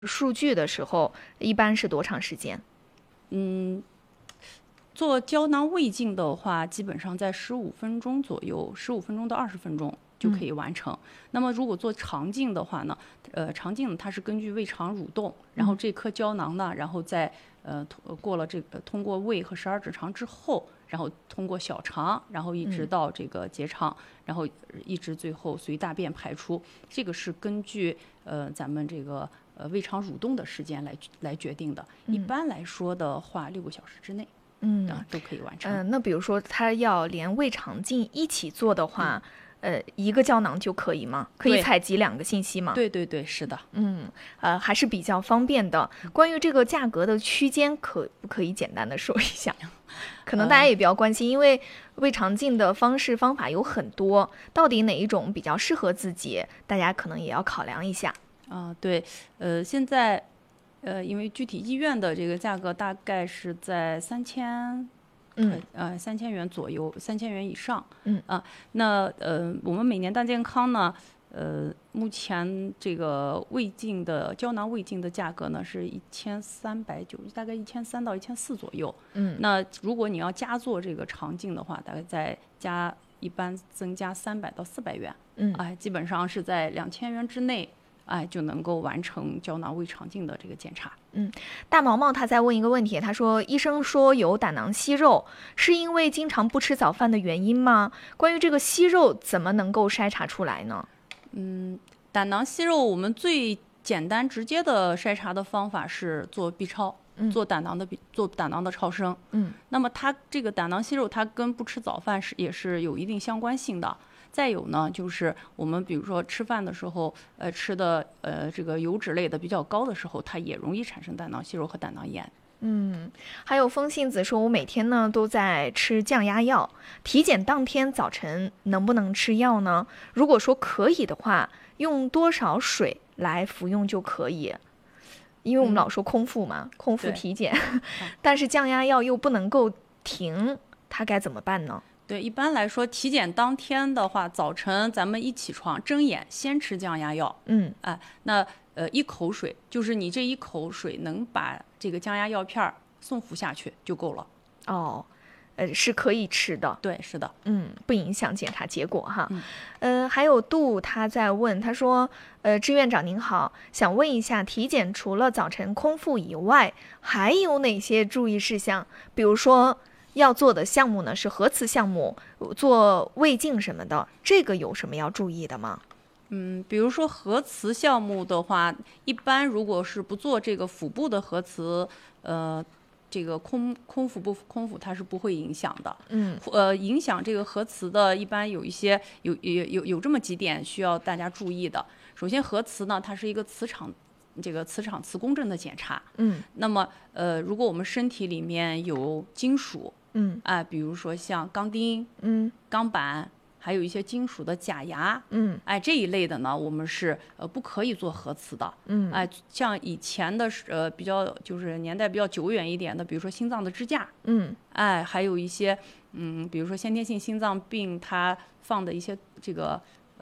数据的时候，一般是多长时间？ 做胶囊胃镜的话，基本上在15分钟左右，15分钟到20分钟就可以完成。那么如果做肠镜的话呢，肠镜它是根据胃肠蠕动，然后这颗胶囊呢，然后在过了通过胃和12指肠之后，然后通过小肠，然后一直到这个结肠，然后一直最后随大便排出。这个是根据咱们这个胃肠蠕动的时间来决定的。一般来说的话，6个小时之内。都可以完成。 那比如说他要连胃肠镜一起做的话，一个胶囊就可以吗？可以采集2个信息吗？ 对对对，是的。 还是比较方便的。关于这个价格的区间，可不可以简单的说一下？可能大家也比较关心，因为胃肠镜的方法有很多，到底哪一种比较适合自己，大家可能也要考量一下。 对，现在。因为具体医院的这个价格大概是在3000，元左右，3000元以上。那我们每年大健康呢，目前这个胶囊胃镜的价格呢是1390，大概1300到1400左右。那如果你要加做这个肠镜的话，大概一般增加300到400元。基本上是在2000元之内。就能够完成胶囊胃肠镜的这个检查。 大毛毛他在问一个问题，他说医生说有胆囊息肉，是因为经常不吃早饭的原因吗？关于这个息肉怎么能够筛查出来呢？ 胆囊息肉我们最简单直接的筛查的方法是做 B 超，做胆囊的超声。那么它这个胆囊息肉它跟不吃早饭也是有一定相关性的。再有呢，就是我们比如说吃饭的时候，吃的这个油脂类的比较高的时候，它也容易产生胆囊息肉和胆囊炎。 还有风信子说，我每天呢都在吃降压药，体检当天早晨能不能吃药呢？如果说可以的话，用多少水来服用就可以？因为我们老说空腹嘛，空腹体检，但是降压药又不能够停，它该怎么办呢？ 对，一般来说，体检当天的话，早晨咱们一起床睁眼先吃降压药。那一口水，就是你这一口水能把这个降压药片送服下去就够了。 是可以吃的。 对，是的。 不影响检查结果哈。还有杜他在问，他说，支院长您好，想问一下，体检除了早晨空腹以外，还有哪些注意事项？比如说要做的项目呢是核磁项目，做胃镜什么的，这个有什么要注意的吗？ 比如说核磁项目的话，一般如果是不做这个腹部的核磁，这个空腹它是不会影响的。影响这个核磁的，一般有一些有这么几点需要大家注意的。首先，核磁呢，它是一个磁场磁共振的检查。那么如果我们身体里面有金属，比如说像钢钉，钢板。还有一些金属的假牙，这一类的呢，我们是不可以做核磁的。像以前的比较就是年代比较久远一点的，比如说心脏的支架，还有一些比如说先天性心脏病它放的一些这个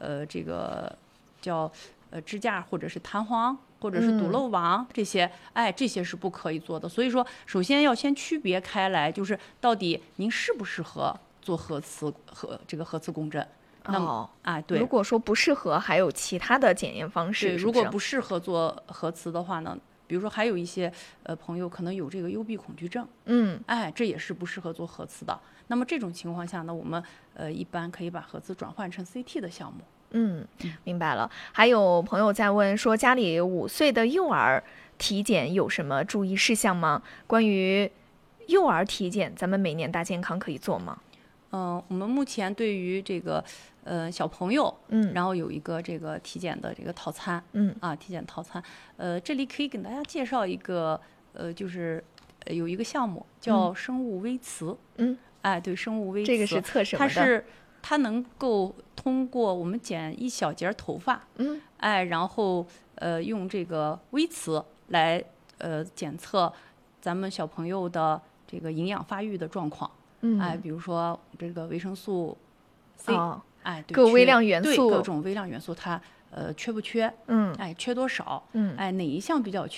叫支架或者是弹簧或者是堵漏网，这些是不可以做的。所以说，首先要先区别开来，就是到底您适不适合做核磁和这个核磁共振。那么对， 如果说不适合，还有其他的检验方式。 对，如果不适合做核磁的话呢，比如说还有一些朋友可能有这个幽闭恐惧症，这也是不适合做核磁的。那么这种情况下呢，我们一般可以把核磁转换成 CT 的项目。 明白了。还有朋友在问说，家里5岁的幼儿体检有什么注意事项吗？关于幼儿体检，咱们每年大健康可以做吗？ 我们目前对于这个小朋友，然后有一个这个体检的这个套餐，体检套餐，这里可以给大家介绍一个，就是有一个项目叫生物微磁，对，生物微磁， 这个是测什么的？ 它能够通过我们剪一小节头发，然后用这个微磁来检测咱们小朋友的这个营养发育的状况。比如说这个维生素 C，对， 各微量元素， 对各种微量元素，它缺不缺？缺多少？哪一项比较缺？